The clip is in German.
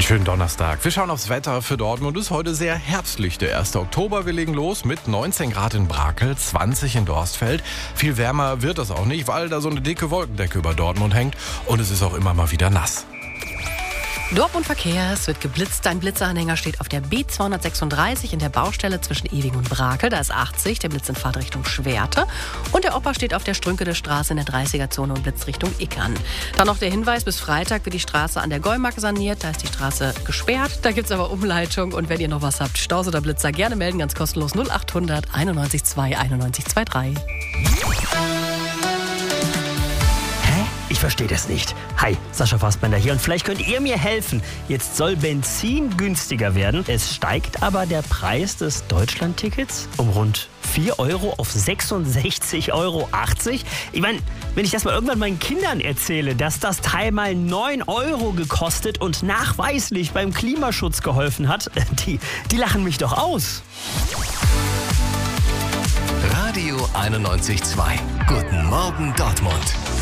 Einen schönen Donnerstag. Wir schauen aufs Wetter für Dortmund. Es ist heute sehr herbstlich, der 1. Oktober. Wir legen los mit 19 Grad in Brakel, 20 in Dorstfeld. Viel wärmer wird das auch nicht, weil da so eine dicke Wolkendecke über Dortmund hängt. Und es ist auch immer mal wieder nass. Dortmund Verkehr, es wird geblitzt. Ein Blitzeranhänger steht auf der B236 in der Baustelle zwischen Ewing und Brakel. Da ist 80, der Blitz in Fahrtrichtung Schwerte. Und der Opa steht auf der Strünkede Straße in der 30er-Zone und Blitzrichtung Ickern. Dann noch der Hinweis, bis Freitag wird die Straße an der Gäumark saniert. Da ist die Straße gesperrt, da gibt es aber Umleitung. Und wenn ihr noch was habt, Staus oder Blitzer, gerne melden, ganz kostenlos 0800 91 2 91 23. Ich verstehe das nicht. Hi, Sascha Fassbender hier und vielleicht könnt ihr mir helfen. Jetzt soll Benzin günstiger werden. Es steigt aber der Preis des Deutschlandtickets um rund 4 Euro auf 66,80 Euro. Ich meine, wenn ich das mal irgendwann meinen Kindern erzähle, dass das Teil mal 9 Euro gekostet und nachweislich beim Klimaschutz geholfen hat, die lachen mich doch aus. Radio 91.2. Guten Morgen Dortmund.